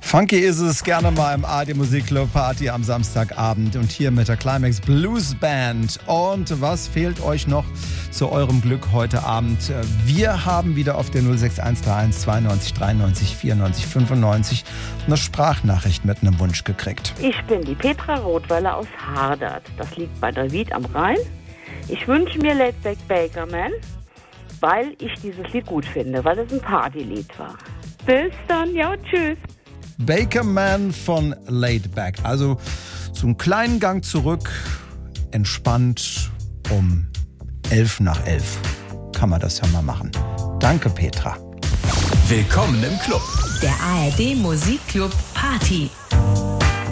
Funky ist es gerne mal im ARD Musikclub Party am Samstagabend und hier mit der Climax Blues Band. Und was fehlt euch noch zu eurem Glück heute Abend? Wir haben wieder auf der 06131 92 93 94 95 eine Sprachnachricht mit einem Wunsch gekriegt. Ich bin die Petra Rothweiler aus Hardert. Das liegt bei der Wied am Rhein. Ich wünsche mir Laid Back Baker Man, weil ich dieses Lied gut finde, weil es ein Partylied war. Bis dann, ja, tschüss. Baker Man von Laid Back. Also so einen kleinen Gang zurück, entspannt um 11:11. Kann man das ja mal machen. Danke, Petra. Willkommen im Club. Der ARD Musikclub Party.